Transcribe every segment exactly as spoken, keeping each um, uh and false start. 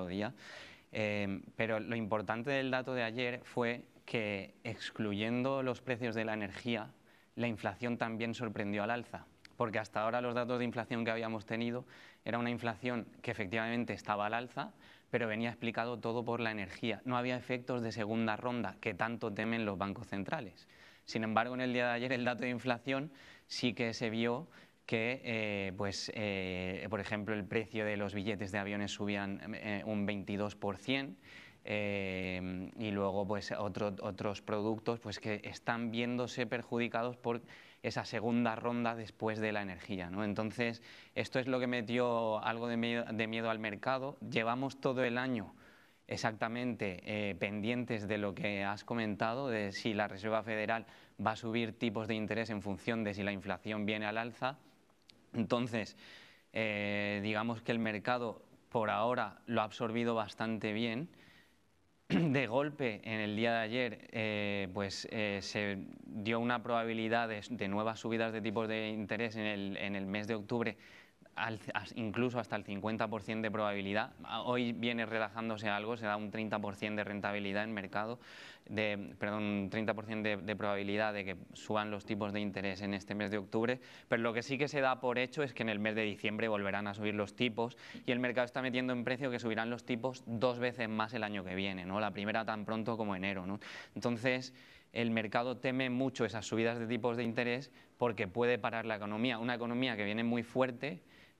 otro día. Eh, pero lo importante del dato de ayer fue que, excluyendo los precios de la energía, la inflación también sorprendió al alza, porque hasta ahora los datos de inflación que habíamos tenido era una inflación que efectivamente estaba al alza, pero venía explicado todo por la energía. No había efectos de segunda ronda que tanto temen los bancos centrales. Sin embargo, en el día de ayer el dato de inflación sí que se vio que, eh, pues, eh, por ejemplo, el precio de los billetes de aviones subían eh, un veintidós por ciento. Eh, y luego pues otro, otros productos pues que están viéndose perjudicados por esa segunda ronda después de la energía, ¿no? Entonces esto es lo que metió algo de miedo, de miedo al mercado. Llevamos todo el año exactamente eh, pendientes de lo que has comentado, de si la Reserva Federal va a subir tipos de interés en función de si la inflación viene al alza. Entonces eh, digamos que el mercado por ahora lo ha absorbido bastante bien. De golpe, en el día de ayer, eh, pues eh, se dio una probabilidad de, de nuevas subidas de tipos de interés en el, en el mes de octubre, al, incluso hasta el cincuenta por ciento de probabilidad. Hoy viene relajándose algo, se da un treinta por ciento de rentabilidad en mercado, de, perdón, un treinta por ciento de, de probabilidad de que suban los tipos de interés en este mes de octubre, pero lo que sí que se da por hecho es que en el mes de diciembre volverán a subir los tipos y el mercado está metiendo en precio que subirán los tipos dos veces más el año que viene, ¿no? La primera tan pronto como enero, ¿no? Entonces el mercado teme mucho esas subidas de tipos de interés porque puede parar la economía, una economía que viene muy fuerte.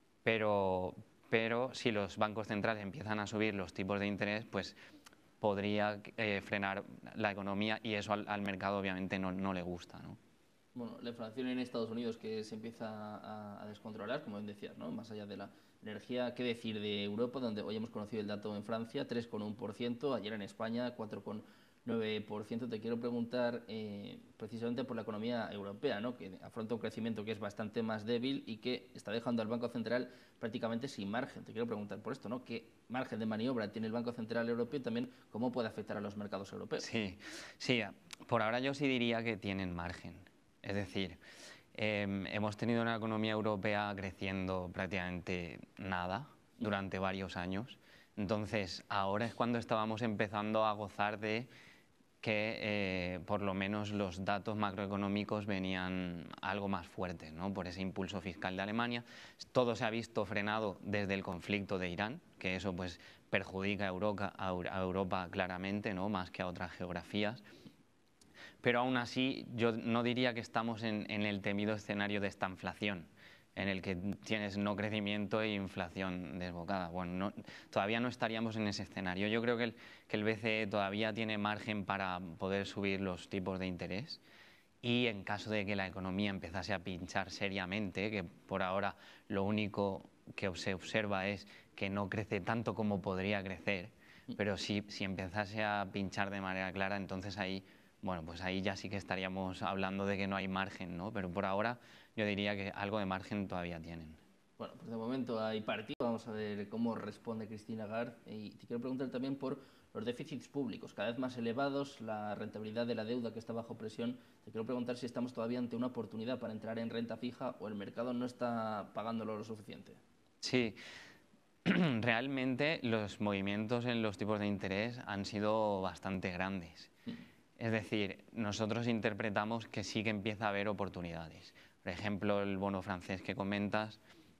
Pero, pero si los bancos centrales empiezan a subir los tipos de interés, pues podría eh, frenar la economía y eso al, al mercado obviamente no, no le gusta, ¿no? Bueno, la inflación en Estados Unidos que se empieza a, a descontrolar, como bien decías, ¿no? Más allá de la energía, ¿qué decir de Europa, donde hoy hemos conocido el dato en Francia, tres coma uno por ciento, ayer en España, cuatro coma nueve por ciento? Te quiero preguntar eh, precisamente por la economía europea, ¿no? Que afronta un crecimiento que es bastante más débil y que está dejando al Banco Central prácticamente sin margen. Te quiero preguntar por esto, ¿no? ¿Qué margen de maniobra tiene el Banco Central Europeo y también cómo puede afectar a los mercados europeos? Sí, sí, por ahora yo sí diría que tienen margen. Es decir, eh, hemos tenido una economía europea creciendo prácticamente nada durante varios años. Entonces, ahora es cuando estábamos empezando a gozar de que eh, por lo menos los datos macroeconómicos venían algo más fuertes, ¿no? Por ese impulso fiscal de Alemania. Todo se ha visto frenado desde el conflicto de Irán, que eso pues perjudica a Europa, a Europa claramente, ¿no? Más que a otras geografías. Pero aún así yo no diría que estamos en, en el temido escenario de esta inflación, en el que tienes no crecimiento e inflación desbocada. Bueno, no, todavía no estaríamos en ese escenario. Yo creo que el, que el B C E todavía tiene margen para poder subir los tipos de interés y en caso de que la economía empezase a pinchar seriamente, que por ahora lo único que se observa es que no crece tanto como podría crecer, pero si, si empezase a pinchar de manera clara, entonces ahí, bueno, pues ahí ya sí que estaríamos hablando de que no hay margen, ¿no? Pero por ahora yo diría que algo de margen todavía tienen. Bueno, pues de momento hay partido. Vamos a ver cómo responde Christine Lagarde. Y te quiero preguntar también por los déficits públicos, cada vez más elevados, la rentabilidad de la deuda que está bajo presión. Te quiero preguntar si estamos todavía ante una oportunidad para entrar en renta fija o el mercado no está pagándolo lo suficiente. Sí, realmente los movimientos en los tipos de interés han sido bastante grandes. Es decir, nosotros interpretamos que sí que empieza a haber oportunidades. Por ejemplo, el bono francés que comentas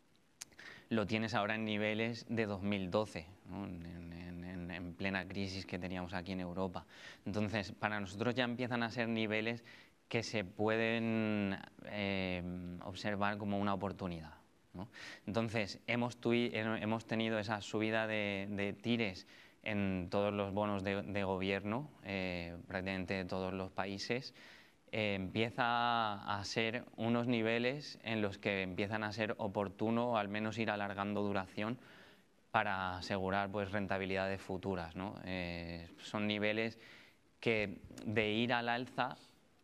lo tienes ahora en niveles de dos mil doce, ¿no? en, en, en plena crisis que teníamos aquí en Europa. Entonces, para nosotros ya empiezan a ser niveles que se pueden eh, observar como una oportunidad, ¿no? Entonces, hemos, tui, hemos tenido esa subida de, de tires en todos los bonos de, de gobierno, eh, prácticamente de todos los países. Eh, empieza a ser unos niveles en los que empiezan a ser oportuno, al menos ir alargando duración para asegurar pues rentabilidades futuras, ¿no? Eh, son niveles que de ir al alza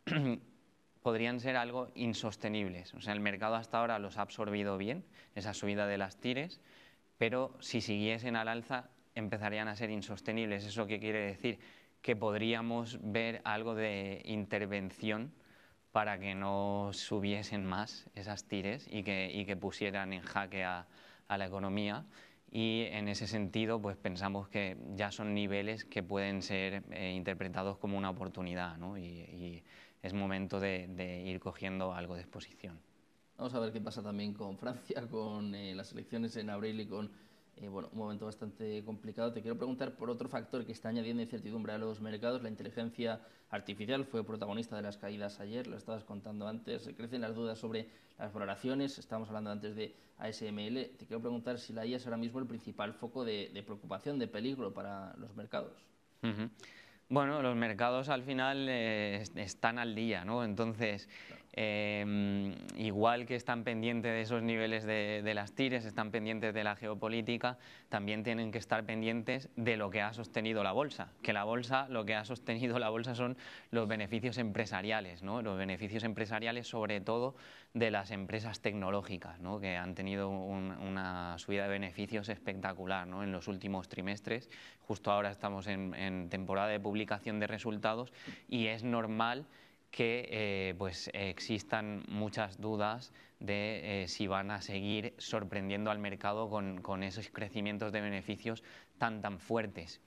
podrían ser algo insostenibles. O sea, el mercado hasta ahora los ha absorbido bien, esa subida de las tires, pero si siguiesen al alza empezarían a ser insostenibles. ¿Eso qué quiere decir? Que podríamos ver algo de intervención para que no subiesen más esas tires y que, y que pusieran en jaque a, a la economía. y en ese sentido pues pensamos que ya son niveles que pueden ser eh, interpretados como una oportunidad, ¿no? y, y es momento de, de ir cogiendo algo de exposición. Vamos a ver qué pasa también con Francia, con eh, las elecciones en abril y con eh, bueno, un momento bastante complicado. Te quiero preguntar por otro factor que está añadiendo incertidumbre a los mercados. La inteligencia artificial fue protagonista de las caídas ayer, lo estabas contando antes. Crecen las dudas sobre las valoraciones. Estábamos hablando antes de A S M L. Te quiero preguntar si la I A es ahora mismo el principal foco de, de preocupación, de peligro para los mercados. Uh-huh. Bueno, los mercados al final eh, están al día, ¿no? Entonces, eh, igual que están pendientes de esos niveles de, de las tires, están pendientes de la geopolítica, también tienen que estar pendientes de lo que ha sostenido la bolsa. Que la bolsa, lo que ha sostenido la bolsa son los beneficios empresariales, ¿no? Los beneficios empresariales sobre todo de las empresas tecnológicas, ¿no? Que han tenido un, una subida de beneficios espectacular, ¿no? En los últimos trimestres. Justo ahora estamos en, en temporada de publicación de resultados y es normal que eh, pues, existan muchas dudas de eh, si van a seguir sorprendiendo al mercado con, con esos crecimientos de beneficios tan tan fuertes.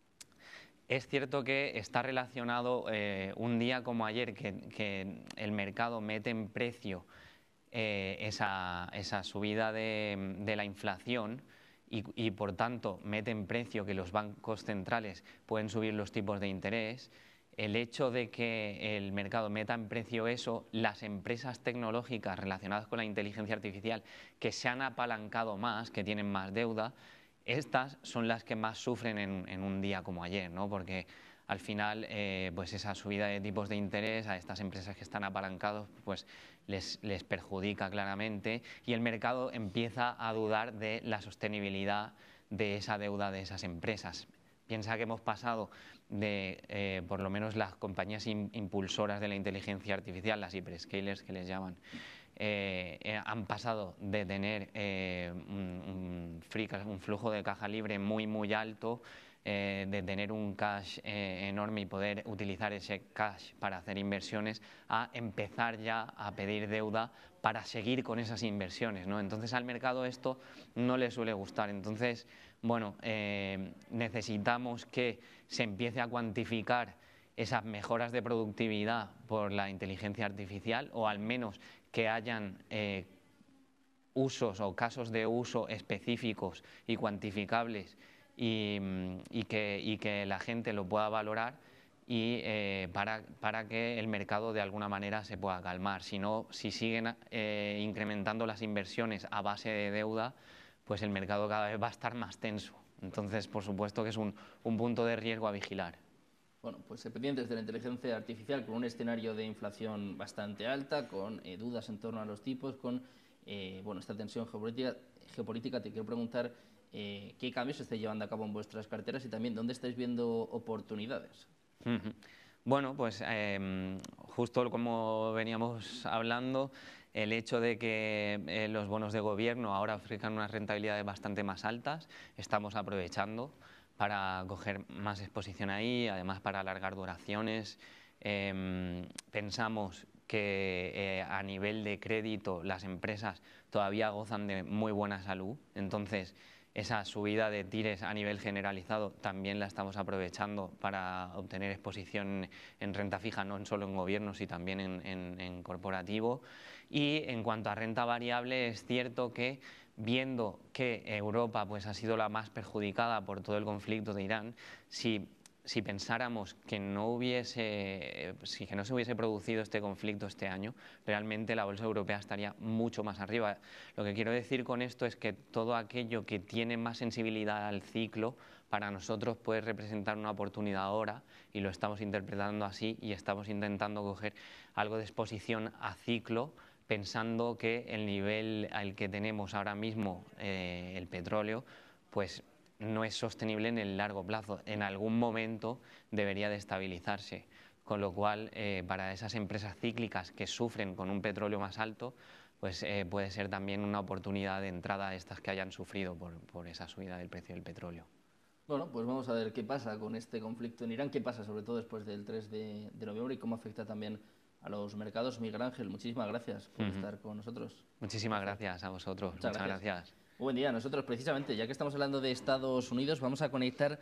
Es cierto que está relacionado eh, un día como ayer que, que el mercado mete en precio eh, esa, esa subida de, de la inflación y, y por tanto mete en precio que los bancos centrales pueden subir los tipos de interés. El hecho de que el mercado meta en precio eso, las empresas tecnológicas relacionadas con la inteligencia artificial que se han apalancado más, que tienen más deuda, estas son las que más sufren en, en un día como ayer, ¿no? Porque al final eh, pues esa subida de tipos de interés a estas empresas que están apalancados pues les, les perjudica claramente y el mercado empieza a dudar de la sostenibilidad de esa deuda de esas empresas. Piensa que hemos pasado de, eh, por lo menos las compañías in, impulsoras de la inteligencia artificial, las hyperscalers que les llaman, eh, eh, han pasado de tener eh, un, un, free, un flujo de caja libre muy muy alto, eh, de tener un cash eh, enorme y poder utilizar ese cash para hacer inversiones, a empezar ya a pedir deuda para seguir con esas inversiones, ¿no? Entonces al mercado esto no le suele gustar. Entonces, bueno, eh, necesitamos que se empiece a cuantificar esas mejoras de productividad por la inteligencia artificial o al menos que hayan eh, usos o casos de uso específicos y cuantificables y, y, que, y que la gente lo pueda valorar y eh, para, para que el mercado de alguna manera se pueda calmar. Si no, si siguen eh, incrementando las inversiones a base de deuda, pues el mercado cada vez va a estar más tenso. Entonces, por supuesto que es un, un punto de riesgo a vigilar. Bueno, pues pendientes de la inteligencia artificial con un escenario de inflación bastante alta, con eh, dudas en torno a los tipos, con eh, bueno, esta tensión geopolítica, geopolítica. Te quiero preguntar eh, qué cambios se están llevando a cabo en vuestras carteras y también dónde estáis viendo oportunidades. Uh-huh. Bueno, pues eh, justo como veníamos hablando, el hecho de que eh, los bonos de gobierno ahora ofrezcan unas rentabilidades bastante más altas, estamos aprovechando para coger más exposición ahí, además para alargar duraciones. Eh, pensamos que eh, a nivel de crédito las empresas todavía gozan de muy buena salud, entonces esa subida de tires a nivel generalizado también la estamos aprovechando para obtener exposición en renta fija, no solo en gobiernos, sino también en, en, en corporativo. Y en cuanto a renta variable, es cierto que viendo que Europa pues, ha sido la más perjudicada por todo el conflicto de Irán, si, si pensáramos que no, hubiese, si que no se hubiese producido este conflicto este año, realmente la bolsa europea estaría mucho más arriba. Lo que quiero decir con esto es que todo aquello que tiene más sensibilidad al ciclo, para nosotros puede representar una oportunidad ahora y lo estamos interpretando así y estamos intentando coger algo de exposición a ciclo, pensando que el nivel al que tenemos ahora mismo eh, el petróleo, pues no es sostenible en el largo plazo. En algún momento debería de estabilizarse, con lo cual eh, para esas empresas cíclicas que sufren con un petróleo más alto, pues eh, puede ser también una oportunidad de entrada a estas que hayan sufrido por, por esa subida del precio del petróleo. Bueno, pues vamos a ver qué pasa con este conflicto en Irán, qué pasa sobre todo después del tres de, de noviembre y cómo afecta también a los mercados. Miguel Ángel, muchísimas gracias por uh-huh. estar con nosotros. Muchísimas gracias a vosotros. Muchas, Muchas gracias. gracias. Buen día. Nosotros, precisamente, ya que estamos hablando de Estados Unidos, vamos a conectar